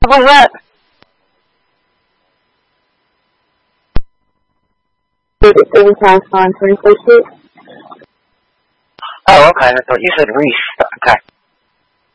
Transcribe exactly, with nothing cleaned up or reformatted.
What was that? thirty-seven times five, twenty-four six. Oh, okay. I thought you said Reese. Okay.